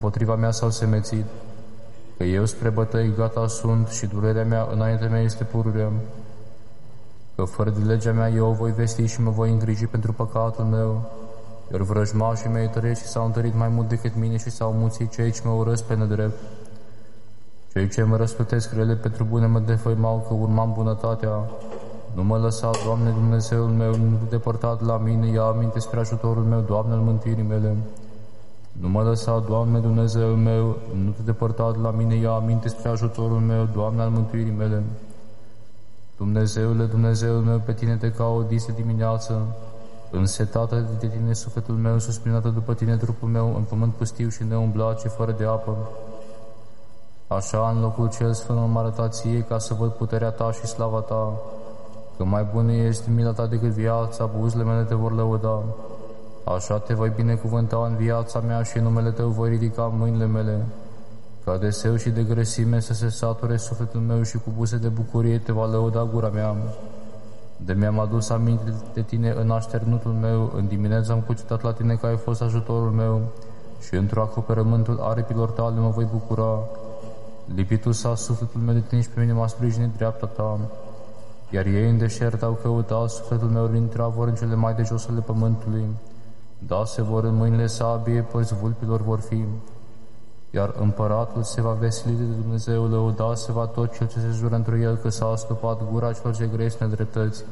Potriva mea s-au semețit, că eu spre bătăi gata sunt și durerea mea înaintea mea este pururea, că fără de legea mea eu o voi vesti și mă voi îngriji pentru păcatul meu, iar vrăjmașii mei tăreți s-au întărit mai mult decât mine și s-au mulțit cei ce mă urăsc pe nedrept. Cei ce mă răsplătesc rele pentru bune mă defăimau că urmam bunătatea. Nu mă lăsa, Doamne Dumnezeul meu, nu te depărta de la mine, ia aminte spre ajutorul meu, Doamne, al mântuirii mele. Nu mă lăsa, Doamne Dumnezeul meu, nu te depărta de la mine, ia aminte spre ajutorul meu, Doamne, al mântuirii mele. Dumnezeule, Dumnezeul meu, pe Tine te caut dis de dimineață, însetată de Tine sufletul meu, suspinată după Tine trupul meu, în pământ pustiu și neumblat și fără de apă. Așa, în locul cel sfânt m-am arătat Ție, ca să văd puterea Ta și slava Ta, că mai bună este mila Ta decât viața, buzele mele Te vor lăuda. Așa Te voi binecuvânta în viața mea și în numele Tău voi ridica mâinile mele, ca de seu și de grăsime să se sature sufletul meu și cu buse de bucurie Te va lăuda gura mea. De mi-am adus aminte de Tine în așternutul meu, în dimineața am cugetat la Tine că ai fost ajutorul meu și într-o acoperământul aripilor Tale mă voi bucura. Lipitul s-a sufletul meu de Tine și pe mine m-a sprijinit dreapta Ta, iar ei în deșert au căutat sufletul meu din travor în cele mai de jos ale pământului. Da, se vor în mâinile sabie, părți vulpilor vor fi, iar împăratul se va veseli de Dumnezeu, lăuda se va tot cel ce se jură într el, că s-a astupat gura celor ce grăiesc nedreptăți.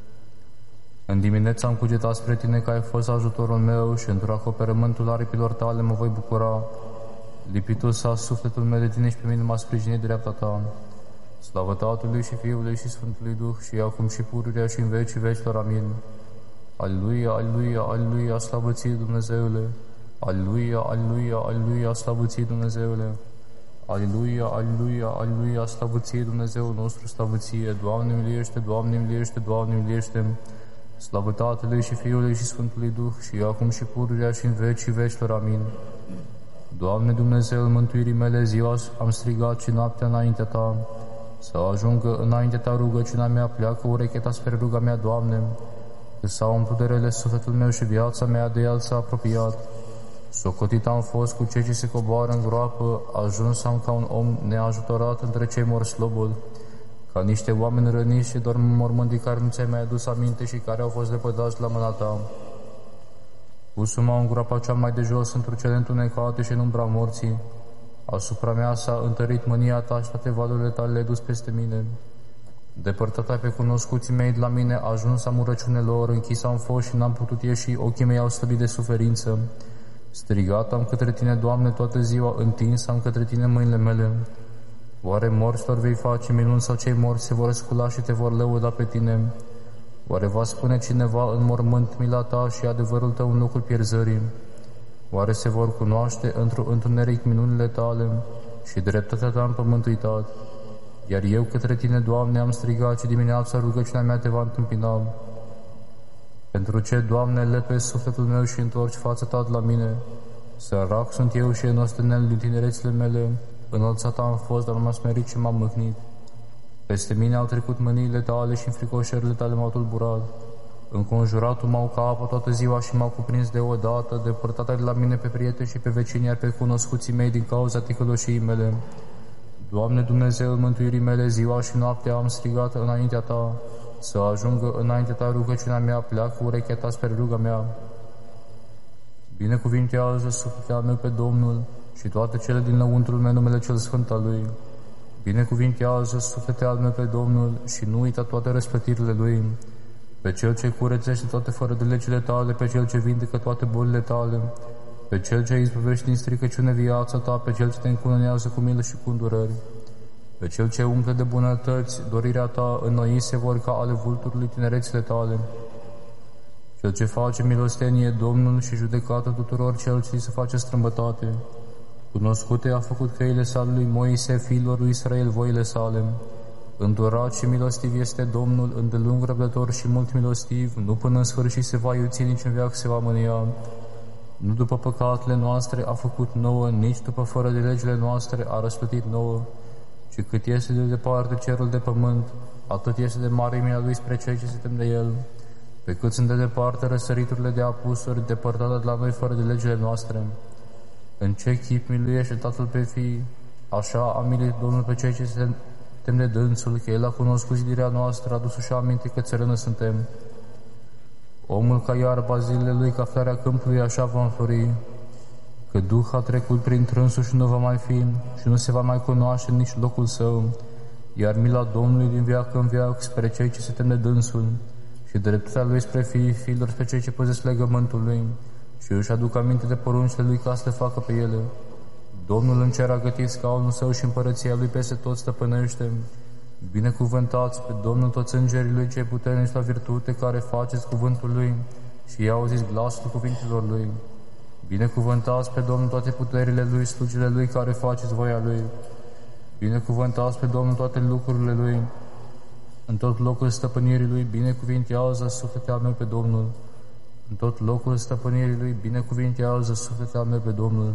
În dimineața am cugetat spre Tine că ai fost ajutorul meu și într-o acoperământul aripilor Tale mă voi bucura. Lipitul s-a sufletul meu de Tine și pe mine m-a sprijinit dreapta Ta. Slavă Tatălui și Fiului și Sfântului Duh și acum și pururea și în vecii vecilor. Amin. Aleluia, aleluia, aleluia, slavă Ție, Dumnezeule! Aleluia, aleluia, aleluia, slavă Ție, Dumnezeule! Aleluia, aleluia, aleluia, slavă Ție, Dumnezeul nostru, slavă Ție! Doamne miliește, Doamne miliește, Doamne miliește! Slavă Tatălui și Fiului și Sfântului Duh și acum și pururea și în vecii vecilor. Amin. Doamne Dumnezeul mântuirii mele, ziua am strigat și noaptea înaintea Ta, să ajungă înaintea Ta rugăciunea mea, pleacă urechea spre ruga mea, Doamne, că s-au umplut de rele sufletul meu și viața mea de El s-a apropiat. Socotit am fost cu cei ce se coboară în groapă, ajuns am ca un om neajutorat între cei morslobodi, ca niște oameni răniți și dorm în mormânt de care nu ți-ai mai adus aminte și care au fost lepădați la mâna Ta. Pus-mă în groapa cea mai de jos, într-o cele întunecate și în umbra morții. Asupra mea s-a întărit mânia Ta și toate valurile Tale le-ai dus peste mine. Depărtat ai pe cunoscuții mei de la mine, ajuns am urăciune lor, închis am fost și n-am putut ieși, ochii mei au slăbit de suferință. Strigat am către Tine, Doamne, toată ziua, întins am către Tine mâinile mele. Oare morților vei face minuni sau cei morți se vor scula și Te vor lăuda pe Tine? Oare va spune cineva în mormânt mila Ta și adevărul Tău în locul pierzării? Oare se vor cunoaște într-un întuneric minunile Tale și dreptatea Ta în pământ uitat? Iar eu către Tine, Doamne, am strigat și dimineața rugăciunea mea Te va întâmpina. Pentru ce, Doamne, lepezi sufletul meu și întorci fața Ta de la mine? Sărac sunt eu și enostenel din tinerețile mele, înălțat am fost, dar m-am smerit și m-am mâhnit. Peste mine au trecut mâniile Tale și înfricoșările Tale m-au tulburat. Înconjuratul m-au ca apă toată ziua și m-au cuprins deodată, depărtată de la mine pe prieteni și pe vecini, iar pe cunoscuții mei din cauza ticăloșiei mele. Doamne Dumnezeul mântuirii mele, ziua și noaptea am strigat înaintea Ta, să ajungă înaintea Ta rugăciunea mea, pleacă urechea Ta spre ruga mea. Binecuvintează sufletul meu pe Domnul și toate cele din lăuntrul meu numele cel sfânt al Lui. Binecuvintează sufletul meu pe Domnul și nu uita toate răsplătirile Lui. Pe Cel ce curățește toate fără de legile Tale, pe Cel ce vindecă toate bolile Tale, pe Cel ce izbăvește din stricăciune viața Ta, pe Cel ce Te încununează cu milă și cu îndurări, pe Cel ce umple de bunătăți dorirea Ta, înnoi se vor ca ale vulturului tinerețile Tale, Cel ce face milostenie, Domnul și judecată tuturor Cel ce se face strâmbătate. Cunoscute a făcut căile sale lui Moise, fiilor lui Israel, voile sale. Îndurat și milostiv este Domnul, îndelung răbdător și mult milostiv, nu până în sfârșit se va iuți, nici în veac se va mânia. Nu după păcatele noastre a făcut nouă, nici după fără de legile noastre a răsplătit nouă, ci cât este de departe cerul de pământ, atât este de mare mila Lui spre cei ce se tem de El. Pe cât sunt de departe răsăriturile de apusuri, depărtate de la noi fără de legile noastre. În ce chip miluiește Tatăl pe fii, așa a milit Domnul pe cei ce se tem de dânsul, că El a cunoscut zidirea noastră, a dus-și aminte că țărână suntem. Omul ca iarba zilele lui, ca floarea câmpului, așa va înflori, că Duh a trecut prin trânsul și nu va mai fi, și nu se va mai cunoaște nici locul său, iar mila Domnului din veac în veac spre cei ce se tem de dânsul, și dreptatea lui spre fiilor, spre cei ce păzesc legământul lui, și își aduc aminte de poruncile lui ca să le facă pe ele. Domnul în cer a gătit scaunul său și împărăția lui peste tot stăpânește. Binecuvântați pe Domnul toți îngerii lui cei puternici la virtute, care faceți cuvântul lui și i-au zis glasul cuvintelor lui. Binecuvântați pe Domnul toate puterile lui, slujile lui, care faceți voia lui. Binecuvântați pe Domnul toate lucrurile lui. În tot locul stăpânirii lui, binecuvintează sufletul meu pe Domnul. În tot locul stăpânirii lui, binecuvintează sufletul meu pe Domnul.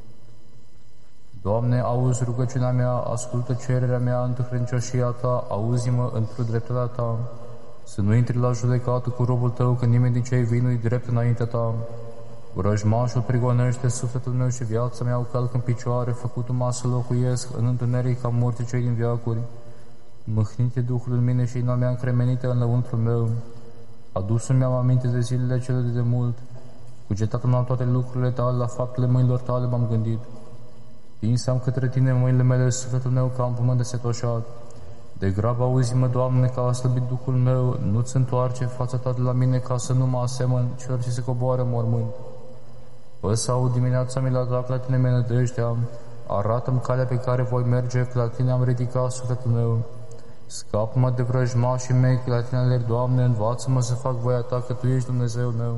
Doamne, auzi rugăciunea mea, ascultă cererea mea într-o credincioșia Ta, auzi-mă într-o dreptatea Ta. Să nu intri la judecată cu robul Tău, că nimeni din cei vii nu-i drept înaintea Ta. Vrăjmașul prigonește sufletul meu și viața mea o calc în picioare, făcut un masă locuiesc în întuneric ca morții cei din veacuri. Mâhnite Duhul în mine și inima mea încremenită în lăuntrul meu. Adus-mi am aminte de zilele cele de demult. Cugetat-mi la toate lucrurile Tale, la faptele mâinilor Tale m-am gândit. Tinsam către Tine mâinile mele, sufletul meu ca un pământ desetoșat. De grab auzi-mă, Doamne, că a slăbit Duhul meu, nu-ți întoarce fața Ta de la mine ca să nu mă asemăn celor ce se coboară în mormânt. Fă să aud dimineața mila Ta, că la Tine mi-e nădejdea, arată-mi calea pe care voi merge, că la Tine am ridicat sufletul meu. Scapă-mă de vrăjmașii mei, că la Tine alerg, Doamne, învață-mă să fac voia Ta, că Tu ești Dumnezeul meu.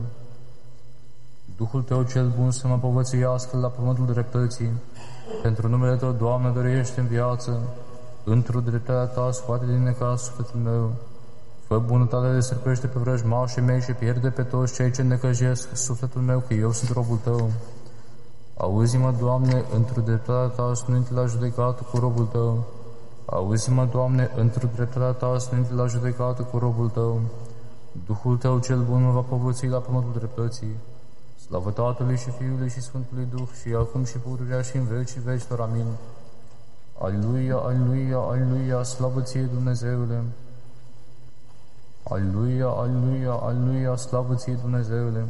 Duhul Tău cel bun să mă povățuiască la pământul dreptății. Pentru numele Tău, Doamne, dăruiește în viață. Într-o dreptatea Ta scoate din necaz sufletul meu. Fă bunătate de sărpește pe vrăjmașii mei și pierde pe toți cei ce necăjesc sufletul meu, că eu sunt robul Tău. Auzi-mă, Doamne, într-o dreptatea Ta să nu intri la judecată cu robul Tău. Auzi-mă, Doamne, într-o dreptatea Ta să nu intri la judecată cu robul Tău. Duhul Tău cel bun mă va povățui la pământul dreptății. Slavă Tatălui și Fiului și Sfântului Duh, și acum și pururea și în vecii vecilor. Amin. Aleluia, aleluia, aleluia, slavă Ție, Dumnezeule! Aleluia, aleluia, aleluia, slavă Ție, Dumnezeule!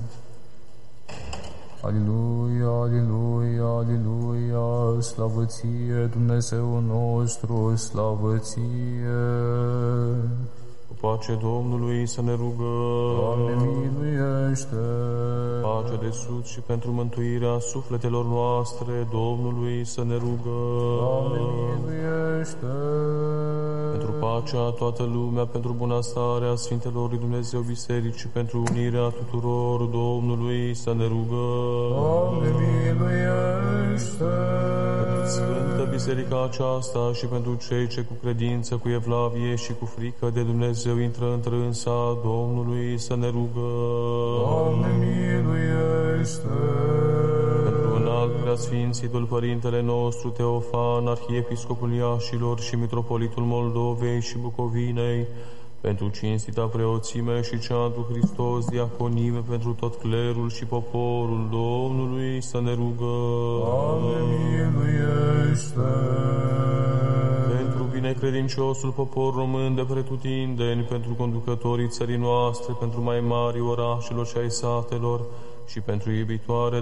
Aleluia, aleluia, aleluia, slavă Ție, Dumnezeu nostru, slavă Ție! Cu pace Domnului să ne rugăm. Doamne, miluiește! Pace de sus și pentru mântuirea sufletelor noastre, Domnului să ne rugăm. Doamne, miluiește! Pentru pacea toată lumea, pentru bunăstarea Sfintelor lui Dumnezeu Biserici și pentru unirea tuturor, Domnului să ne rugăm. Doamne, miluiește! Pentru Sfântă Biserica aceasta și pentru cei ce cu credință, cu evlavie și cu frică de Dumnezeu intră întrânsa, Domnului să ne rugăm. Doamne, miluiește! Pentru înalt preasfințitul Părintele nostru Teofan, Arhiepiscopul Iașilor și Mitropolitul Moldovei și Bucovinei, pentru cinstita preoțime și cea întru Hristos diaconime, pentru tot clerul și poporul Domnului să ne rugăm. Doamne, miluiește! Pentru binecredinciosul popor român de pretutindeni, pentru conducătorii țării noastre, pentru mai mari orașelor și ai satelor și pentru iubitoare